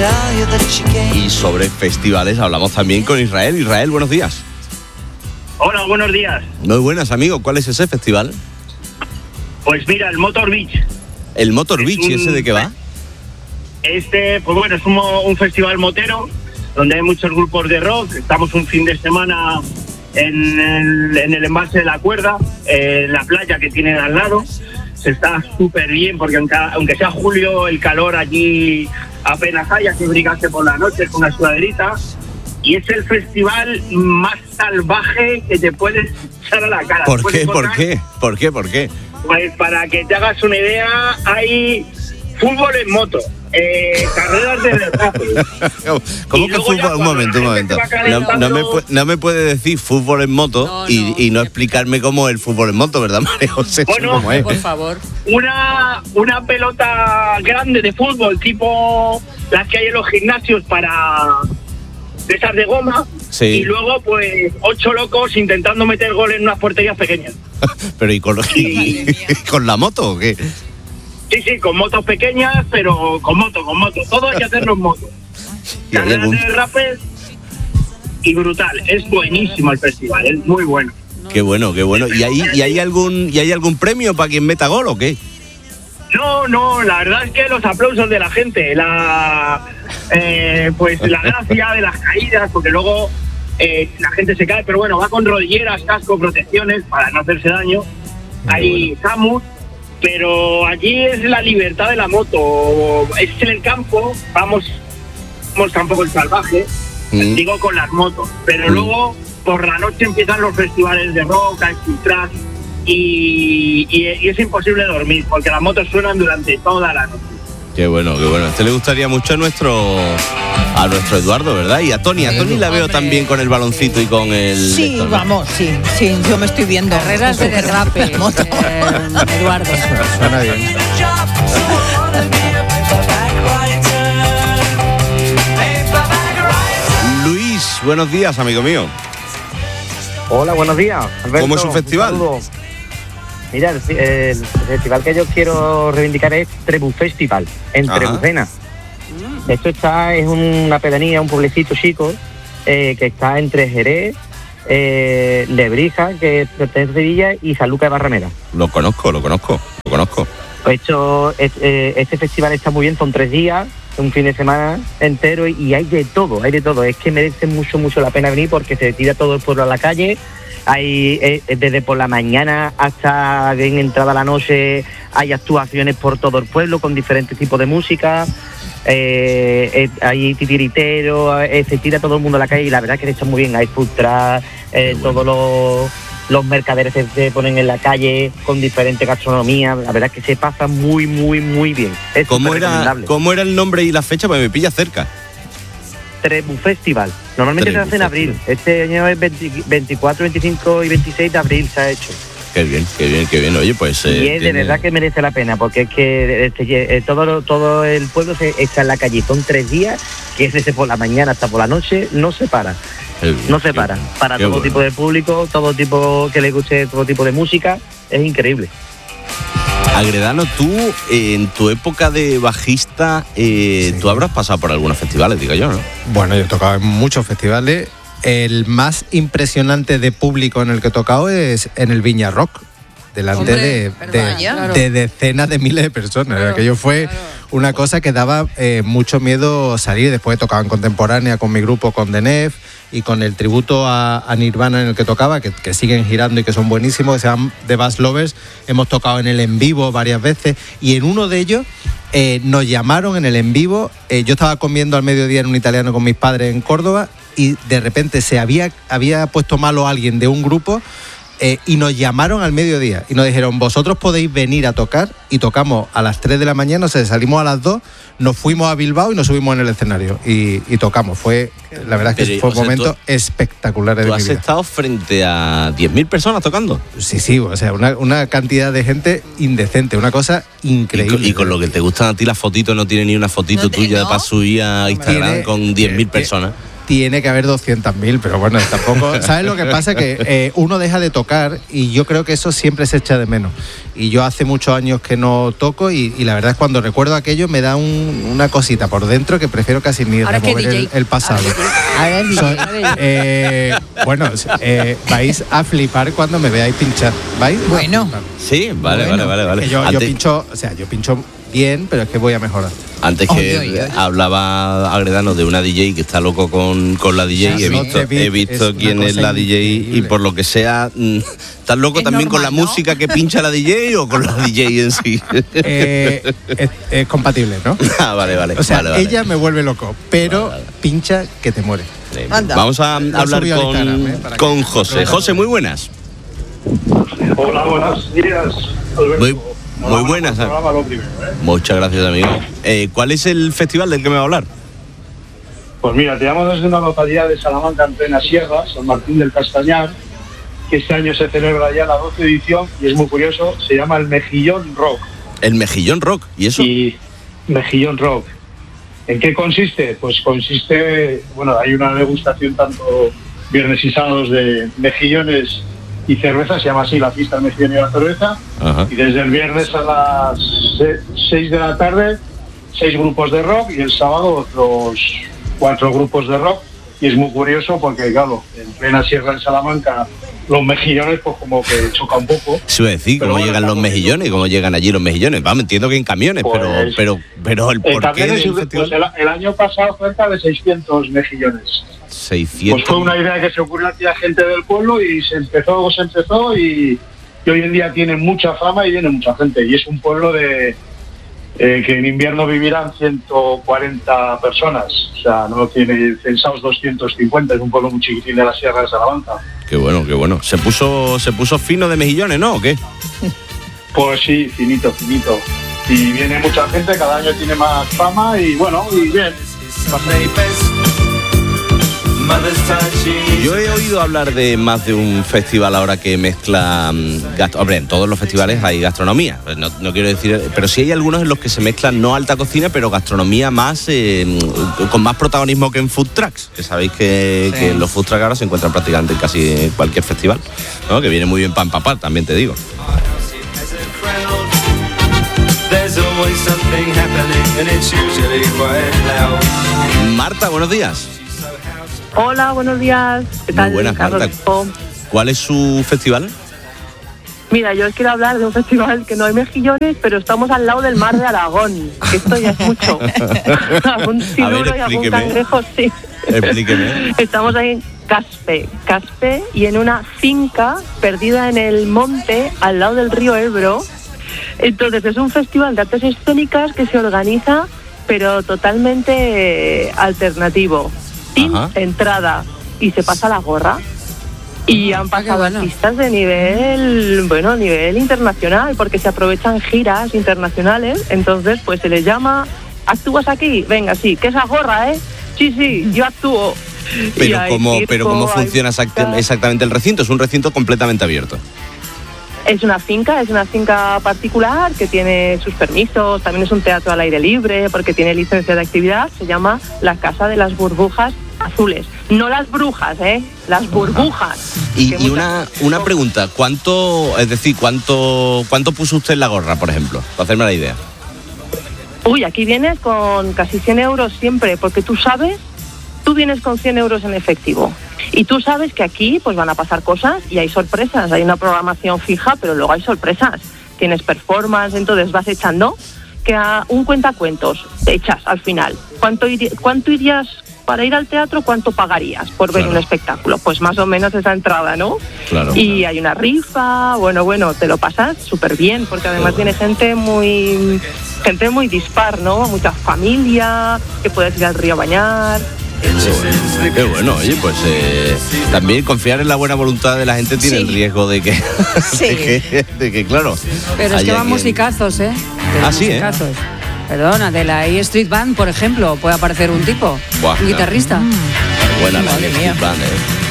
Y sobre festivales hablamos también con Israel. Israel, buenos días. Hola, buenos días. Muy buenas, amigo. ¿Cuál es ese festival? Pues mira, el Motor Beach. ¿El Motor Beach? ¿Y ese de qué va? Pues bueno, es un festival motero donde hay muchos grupos de rock. Estamos un fin de semana en el embalse de la Cuerda, en la playa que tienen al lado. Se está súper bien porque aunque sea julio, el calor allí apenas hay que brigarse por la noche con una sudaderita. Y es el festival más salvaje que te puedes echar a la cara. ¿Por qué? ¿Por qué? Pues para que te hagas una idea, hay fútbol en moto, carreras de derrape. ¿Cómo que fútbol? Un momento. No me puede decir fútbol en moto y no explicarme cómo es el fútbol en moto, ¿verdad, María José? Bueno, ¿Cómo es? Por favor. Una pelota grande de fútbol, tipo las que hay en los gimnasios de esas de goma, sí. Y luego pues 8 locos intentando meter gol en unas porterías pequeñas. Pero ¿y con la moto o qué? Sí, con motos pequeñas, pero con moto. Todo hay que hacerlo en moto. Carreras de derrapes y brutal. Es buenísimo el festival, es muy bueno. Qué bueno. ¿Y hay algún premio para quien meta gol o qué? No, la verdad es que los aplausos de la gente, pues la gracia de las caídas, porque luego la gente se cae, pero bueno, va con rodilleras, casco, protecciones para no hacerse daño. Hay SAMUS, pero allí es la libertad de la moto. Es en el campo, vamos tampoco el salvaje, digo con las motos, pero luego por la noche empiezan los festivales de rock, a infiltrar. Y es imposible dormir porque las motos suenan durante toda la noche. Qué bueno. A este le gustaría mucho a nuestro Eduardo, ¿verdad? Y a Tony la veo también con el baloncito y con el... Sí, esto, ¿no? vamos, sí, yo me estoy viendo. Carreras de derrape, Eduardo. Suena bien. Luis, buenos días, amigo mío. Hola, buenos días, Alberto. ¿Cómo es su festival? Mira, el festival que yo quiero reivindicar es Trebú Festival, en Trebucena. Esto es una pedanía, un pueblecito chico, que está entre Jerez, Lebrija, que pertenece a Sevilla, y Sanlúcar de Barrameda. Lo conozco. Este festival está muy bien, son 3 días, un fin de semana entero, y hay de todo. Es que merece mucho la pena venir porque se tira todo el pueblo a la calle. Hay desde por la mañana hasta bien entrada la noche, hay actuaciones por todo el pueblo con diferentes tipos de música, hay titiriteros, se tira todo el mundo a la calle y la verdad que está muy bien. Hay food truck, todos los mercaderes se ponen en la calle con diferentes gastronomías, la verdad que se pasa muy bien. Es ¿Cómo era el nombre y la fecha? Pues me pilla cerca. Trebú Festival. Normalmente Trebú se hace en abril. Este año es 24, 25 y 26 de abril se ha hecho. Qué bien. Oye, pues... y es de verdad que merece la pena, porque es que todo el pueblo está en la calle. Son 3 días, que es desde por la mañana hasta por la noche, no se para. Para todo tipo de público, todo tipo que le guste, todo tipo de música. Es increíble. Agredano, tú, en tu época de bajista, tú habrás pasado por algunos festivales, digo yo, ¿no? Bueno, yo he tocado en muchos festivales. El más impresionante de público en el que he tocado es en el Viña Rock, delante de decenas de miles de personas. Claro, aquello fue una cosa que daba mucho miedo salir. Después he tocado en contemporánea con mi grupo, con The Nef, y con el tributo a Nirvana en el que tocaba, que siguen girando y que son buenísimos, que se llaman The Bass Lovers. Hemos tocado en el en vivo varias veces, y en uno de ellos nos llamaron en el en vivo. Yo estaba comiendo al mediodía en un italiano con mis padres en Córdoba, y de repente se había puesto malo alguien de un grupo, y nos llamaron al mediodía y nos dijeron: vosotros podéis venir a tocar, y tocamos a las 3 de la mañana, o sea, salimos a las 2, nos fuimos a Bilbao y nos subimos en el escenario y tocamos. La verdad es que fue un momento espectacular de mi vida. ¿Tú has estado frente a 10.000 personas tocando? Sí, o sea, una cantidad de gente indecente, una cosa increíble. Y con lo que te gustan a ti las fotitos, no tiene ni una fotito tuya para subir a Instagram con 10.000 personas. tiene que haber 200.000, pero bueno, tampoco... ¿Sabes lo que pasa? Que uno deja de tocar y yo creo que eso siempre se echa de menos. Y yo hace muchos años que no toco y la verdad es que cuando recuerdo aquello me da una cosita por dentro que prefiero casi ni remover el pasado. Bueno, vais a flipar cuando me veáis pinchar. ¿Vais? Bueno. Sí, vale. Yo pincho bien, pero es que voy a mejorar. Antes que hablaba Agredano de una DJ que está loco con la DJ, he visto quién es la DJ increíble. Y por lo que sea, ¿estás loco es también normal, con la música que pincha la DJ o con la DJ en sí? Es compatible, ¿no? Vale. O sea, vale. ella me vuelve loco, pero pincha que te muere. Vamos a hablar con José. José, muy buenas. Hola, buenos días, Alberto. Muy buenas. Muchas gracias, amigo. ¿Cuál es el festival del que me va a hablar? Pues mira, te llamo desde una localidad de Salamanca, en plena sierra, San Martín del Castañar, que este año se celebra ya la 12ª edición y es muy curioso, se llama el Mejillón Rock. ¿El Mejillón Rock? ¿Y eso? Y Mejillón Rock. ¿En qué consiste? Pues consiste, bueno, hay una degustación tanto viernes y sábados de mejillones y cerveza, se llama así la fiesta del mejillón y la cerveza. Ajá. Y desde el viernes a las 6 de la tarde 6 grupos de rock y el sábado otros 4 grupos de rock. Y es muy curioso porque, claro, en plena sierra de Salamanca los mejillones pues como que choca un poco. Se iba a decir, ¿cómo llegan los mejillones? ¿Cómo llegan allí los mejillones? Vamos, entiendo que en camiones, pues, pero el porqué del festival... Pues el año pasado cerca de 600 mejillones. 600. Pues fue una idea que se ocurrió aquí a gente del pueblo y se empezó y hoy en día tiene mucha fama y viene mucha gente. Y es un pueblo que en invierno vivirán 140 personas. O sea, no tiene censados 250, es un pueblo muy chiquitín de la Sierra de Salamanca. Qué bueno. Se puso fino de mejillones, ¿no? ¿O qué? Pues sí, finito. Y viene mucha gente, cada año tiene más fama y bueno, y bien. Yo he oído hablar de más de un festival ahora que mezcla hombre, en todos los festivales hay gastronomía, no quiero decir, pero sí hay algunos en los que se mezclan no alta cocina, pero gastronomía más con más protagonismo que en food trucks, que sabéis que los food trucks ahora se encuentran prácticamente en casi cualquier festival, ¿no? Que viene muy bien para empapar, también te digo. Marta, buenos días. Hola, buenos días. ¿Qué tal? Muy buenas, Marta. ¿Cuál es su festival? Mira, yo os quiero hablar de un festival que no hay mejillones, pero estamos al lado del mar de Aragón, que esto ya es mucho. Algún siluro y algún cangrejo, sí. Explíqueme. Estamos ahí en Caspe, y en una finca perdida en el monte, al lado del río Ebro. Entonces es un festival de artes escénicas que se organiza, pero totalmente alternativo. Sin entrada y se pasa la gorra y han pasado artistas de nivel internacional porque se aprovechan giras internacionales, entonces pues se les llama, ¿actúas aquí? Venga, sí, ¿qué es la gorra, Sí, yo actúo. Pero ¿cómo funciona exactamente el recinto? Es un recinto completamente abierto. Es una finca particular que tiene sus permisos, también es un teatro al aire libre porque tiene licencia de actividad, se llama la Casa de las Burbujas Azules. No las brujas, las burbujas. Y una pregunta, ¿cuánto puso usted en la gorra, por ejemplo? Para hacerme la idea. Uy, aquí vienes con casi 100 euros siempre, porque tú vienes con 100 euros en efectivo. Y tú sabes que aquí pues van a pasar cosas y hay sorpresas, hay una programación fija, pero luego hay sorpresas. Tienes performance, entonces vas echando que a un cuentacuentos te echas al final. ¿Cuánto irías para ir al teatro? ¿Cuánto pagarías por ver un espectáculo? Pues más o menos esa entrada, ¿no? Claro. Y hay una rifa, bueno, te lo pasas súper bien, porque además viene gente muy dispar, ¿no? Mucha familia, que puedes ir al río a bañar. Qué bueno, oye, pues también confiar en la buena voluntad de la gente tiene el riesgo de que, de que claro. Pero es que van musicazos, musicazos. Perdona, de la E Street Band, por ejemplo, puede aparecer un tipo, un guitarrista. Buena la E Street Band,